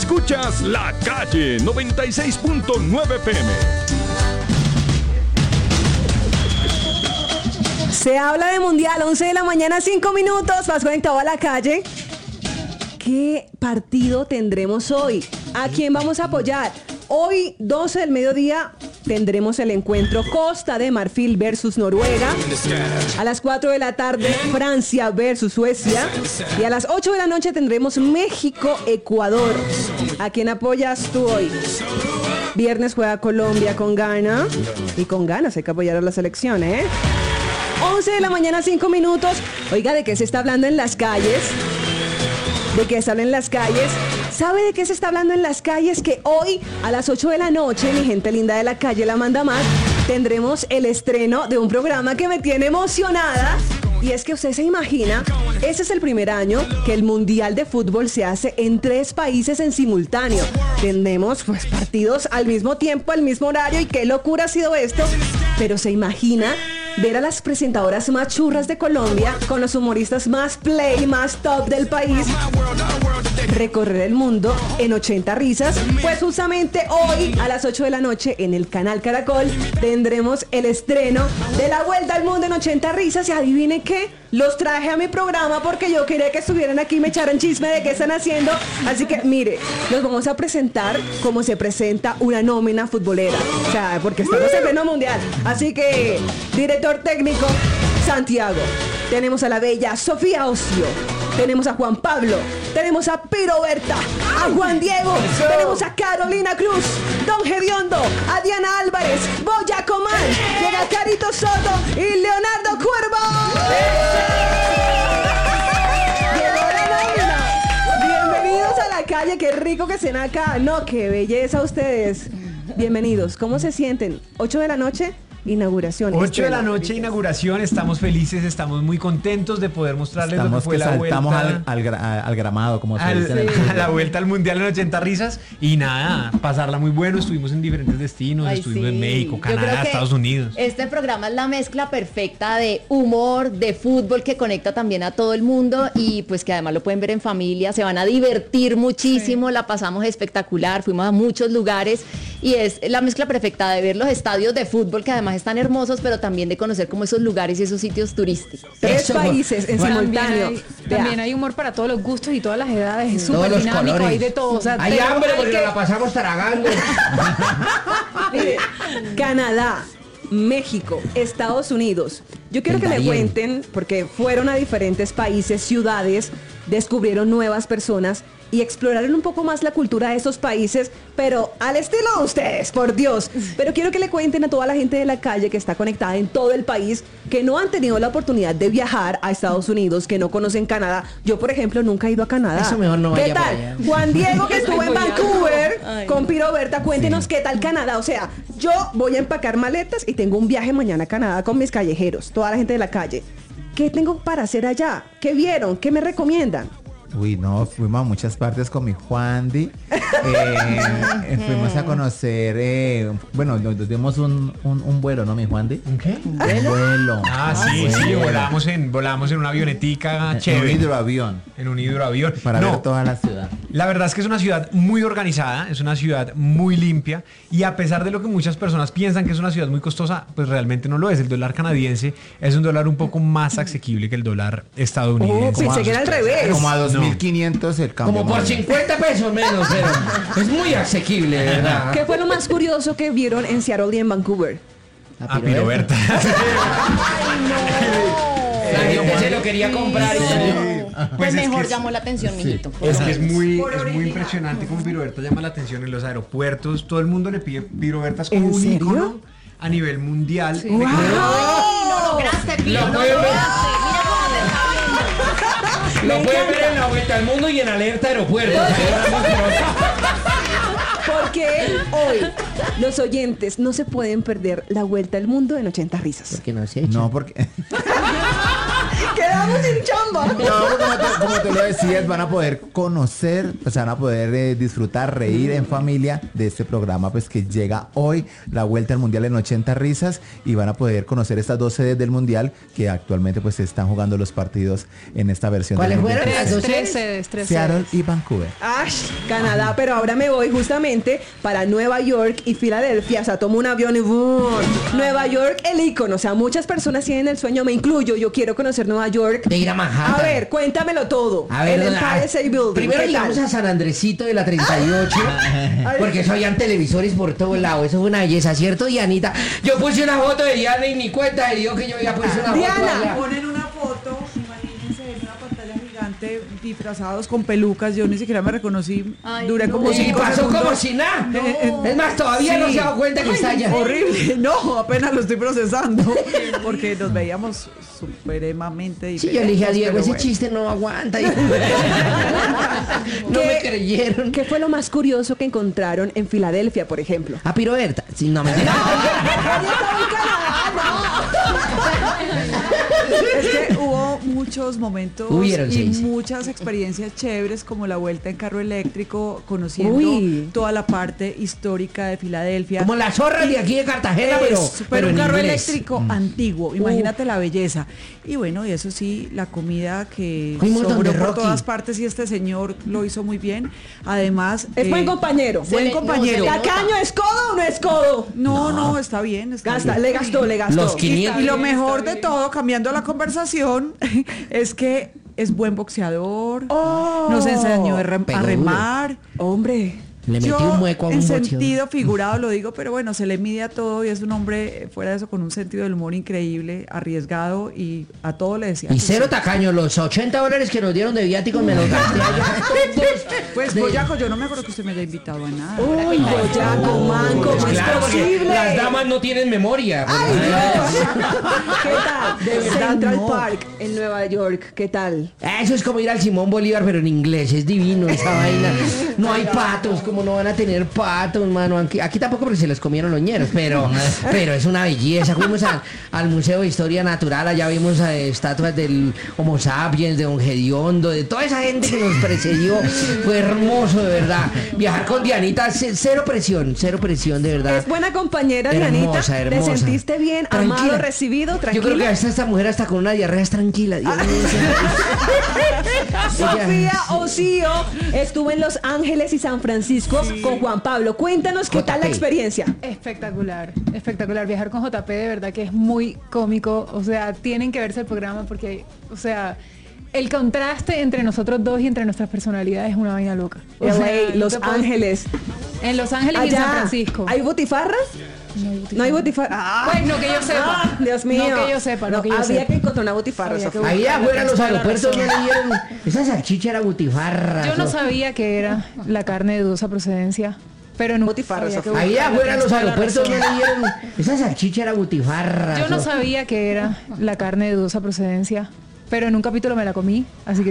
Escuchas La Calle 96.9 PM. Se habla de Mundial, 11 de la mañana, 5 minutos. Vas conectado a La Calle. ¿Qué partido tendremos hoy? ¿A quién vamos a apoyar? Hoy, 12 del mediodía, tendremos el encuentro Costa de Marfil versus Noruega. A las 4 de la tarde, Francia versus Suecia. Y a las 8 de la noche tendremos México-Ecuador. ¿A quién apoyas tú hoy? Viernes juega Colombia con Ghana. Y con ganas hay que apoyar a la selección, ¿eh? 11 de la mañana, 5 minutos. Oiga, ¿de qué se está hablando en las calles? ¿De qué se habla en las calles? ¿Sabe de qué se está hablando en las calles? Que hoy a las 8 de la noche, mi gente linda de La Calle la manda más, tendremos el estreno de un programa que me tiene emocionada. Y es que usted se imagina, ese es el primer año que el Mundial de Fútbol se hace en 3 países en simultáneo. Tenemos pues partidos al mismo tiempo, al mismo horario, y qué locura ha sido esto. Pero se imagina ver a las presentadoras más churras de Colombia con los humoristas más play, más top del país, recorrer el mundo en 80 risas. Pues justamente hoy a las 8 de la noche en el canal Caracol tendremos el estreno de La Vuelta al Mundo en 80 risas. Y adivinen qué, los traje a mi programa porque yo quería que estuvieran aquí y me echaran chisme de qué están haciendo. Así que mire, los vamos a presentar como se presenta una nómina futbolera, o sea, porque estamos en pleno mundial. Así que, director técnico, Santiago. Tenemos a la bella Sofía Ocio. Tenemos a Juan Pablo. Tenemos a Piro Berta. A Juan Diego. Tenemos a Carolina Cruz. Don Gediondo. A Diana Álvarez. Boya Comán. Llega Carito Soto. Y Leonardo Cuervo. Llegó la nómina. Bienvenidos a La Calle. Qué rico que estén acá. No, qué belleza ustedes. Bienvenidos. ¿Cómo se sienten? 8 de la noche. Inauguración. 8 de la noche, inauguración. Estamos felices, estamos muy contentos de poder mostrarles lo que fue la vuelta. Estamos al gramado, como se dice. A la vuelta al Mundial en 80 risas. Y nada, pasarla muy bueno. Estuvimos en diferentes destinos. Estuvimos en México, Canadá, Estados Unidos. Este programa es la mezcla perfecta de humor, de fútbol, que conecta también a todo el mundo. Y pues que además lo pueden ver en familia. Se van a divertir muchísimo. La pasamos espectacular. Fuimos a muchos lugares. Y es la mezcla perfecta de ver los estadios de fútbol, que además están hermosos, pero también de conocer como esos lugares y esos sitios turísticos. 3 países en simultáneo. También hay humor para todos los gustos y todas las edades. Es Todos súper los dinámico, colores. hay de todo. O sea, Hay hambre porque nos la pasamos tragando. Canadá, México, Estados Unidos. Yo quiero que me cuenten, porque fueron a diferentes países, ciudades, descubrieron nuevas personas y exploraron un poco más la cultura de esos países, pero al estilo de ustedes, por Dios. Pero quiero que le cuenten a toda la gente de La Calle que está conectada en todo el país, que no han tenido la oportunidad de viajar a Estados Unidos, que no conocen Canadá. Yo, por ejemplo, nunca he ido a Canadá. Eso mejor no vaya. ¿Qué tal? por allá. Juan Diego, que estuvo en Vancouver Ay, con no. Piro Berta, cuéntenos qué tal Canadá. O sea, yo voy a empacar maletas y tengo un viaje mañana a Canadá con mis callejeros, toda la gente de La Calle. ¿Qué tengo para hacer allá? ¿Qué vieron? ¿Qué me recomiendan? Uy, no, fuimos a muchas partes con mi Juandi. Fuimos a conocer, bueno, nos dimos un vuelo, ¿no, mi Juandi? ¿Un qué? Un vuelo. Sí, volamos en una avionetica chévere. En un hidroavión. En un hidroavión. Para ver toda la ciudad. La verdad es que es una ciudad muy organizada, es una ciudad muy limpia, y a pesar de lo que muchas personas piensan que es una ciudad muy costosa, pues realmente no lo es. El dólar canadiense es un dólar un poco más asequible que el dólar estadounidense. Pensé que era al revés. Como a 2.500 el cambio. Como por 50 pesos menos, pero es muy asequible, ¿verdad? ¿Qué fue lo más curioso que vieron en Seattle y en Vancouver? A Piro Berta. La gente se lo quería comprar y Pues Pues es mejor que es- llamó la atención, mijito. Es que es muy impresionante como Piro Berta llama la atención en los aeropuertos. Todo el mundo le pide Piro Berta, es como ¿En un serio? ícono a nivel mundial. ¡Wow! Ay, lo lograste, Piro, Lo lo pueden ver. lograste. Mira cómo te está viendo. lo pueden ver en La Vuelta al Mundo y en Alerta Aeropuerto. Porque hoy los oyentes no se pueden perder la vuelta al mundo en 80 risas. Porque no sé. No, porque Queda quedamos sin chamba. No, como tú lo decías, van a poder conocer, pues van a poder disfrutar, reír en familia de este programa pues que llega hoy, la vuelta al Mundial en 80 risas, y van a poder conocer estas 2 sedes del Mundial que actualmente pues se están jugando los partidos en esta versión. ¿Cuáles del fueron Mundial. las 2 Tres sedes, tres Seattle sedes. y Vancouver. Ay, Canadá, pero ahora me voy justamente para Nueva York y Filadelfia. O sea, tomo un avión y ¡boom! Nueva York, el ícono. O sea, muchas personas tienen el sueño, me incluyo. Yo quiero conocer Nueva York. De ir a Manhattan. A ver, cuéntamelo todo. A ver, el Empire State Building. primero ¿qué llegamos tal? a San Andresito de la 38, porque eso habían televisores por todos lados, eso fue una belleza, ¿cierto, Dianita? Yo puse una foto de Diana y ni cuenta dio que yo había puesto una Diana. foto allá. Ponen una foto, imagínense, en una pantalla gigante, disfrazados con pelucas. Yo ni siquiera me reconocí. Duré como Y 5 pasó segundos. como si nada. Es más, todavía no Sí. se ha dado cuenta que está allá. Horrible. No, apenas lo estoy procesando. Porque nos veíamos supremamente Sí, diferentes. yo le dije a Diego, pero ese bueno. chiste no aguanta. No me creyeron. ¿Qué fue lo más curioso que encontraron en Filadelfia, por ejemplo? A Piro Berta. Sí, no, mentira. Es que hubo muchos momentos Hubieron y 6. muchas experiencias chéveres, como la vuelta en carro eléctrico, conociendo Uy. toda la parte histórica de Filadelfia. Como las zorras de aquí de Cartagena, pero un en carro inglés. eléctrico antiguo, imagínate la belleza. Y bueno, y eso sí, la comida que Fuimos sobró donde por Rocky. todas partes, y este señor lo hizo muy bien. Además, Es buen compañero. buen compañero. ¿Tacaño es codo o no es codo? No, está bien. Está Gasta, bien. le gastó. Los Y 500. lo mejor de todo, cambiando la conversación, es que es buen boxeador. Oh. Nos enseñó a Pegó remar. Hombre. Le metí Yo, un mueco a un en boxeador. sentido figurado lo digo, pero bueno, se le mide a todo y es un hombre, fuera de eso, con un sentido del humor increíble, arriesgado, y a todo le decía. Y que cero sí. tacaño, los $80 que nos dieron de viáticos me los gasté allá todos. Pues Boyaco, yo no me acuerdo que usted me haya invitado a nada. Uy, Boyaco, man, ¿cómo es Claro, porque posible? las damas no tienen memoria. ¡Ay, Dios! ¿Qué tal? De verdad, Central no. Park en Nueva York, ¿qué tal? Eso es como ir al Simón Bolívar, pero en inglés. Es divino esa vaina. No hay patos, como no van a tener patos, mano. Aquí tampoco porque se les comieron los ñeros, pero es una belleza. Fuimos al Museo de Historia Natural, allá vimos estatuas del Homo sapiens, de Don Gediondo, de toda esa gente que nos precedió. Fue hermoso, de verdad. Viajar con Dianita, cero presión, de verdad. ¿Es buena compañera, Hermosa, Dianita? hermosa. ¿Te sentiste bien, amado, Tranquila. recibido, Yo tranquila? creo que esta mujer hasta con una diarrea es tranquila. Dios mío. Sofía Osío estuvo en Los Ángeles y San Francisco con Juan Pablo. Cuéntanos qué tal la JP. experiencia. Espectacular, espectacular. Viajar con JP de verdad que es muy cómico. O sea, tienen que verse el programa porque, o sea, el contraste entre nosotros dos y entre nuestras personalidades es una vaina loca. O sea, LA, no Los te puedes- Ángeles. En Los Ángeles y en San Francisco. ¿Hay botifarras? No hay botifarras. Pues no que yo sepa. Dios mío. No que yo sepa, no que yo había sepa. que encontrar una botifarra, Había que Sofía. Ahí afuera en los Toda la aeropuertos no razón. le dieron. Esa salchicha era butifarra. Yo no sabía que era la carne de dudosa procedencia, pero no Botifarra, sabía que Sofía. Ahí buscarla, afuera en los tienes toda la aeropuertos no razón. le dieron. Esa salchicha era butifarra. Yo no sabía que era la carne de dudosa procedencia, pero en un capítulo me la comí, así que